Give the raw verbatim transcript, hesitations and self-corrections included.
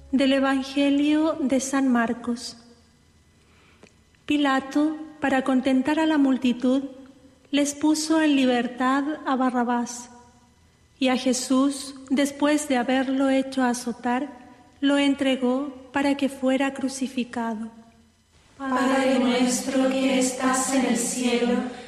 Del Evangelio de San Marcos. Pilato, para contentar a la multitud, les puso en libertad a Barrabás, y a Jesús, después de haberlo hecho azotar, lo entregó para que fuera crucificado. Padre nuestro que estás en el cielo,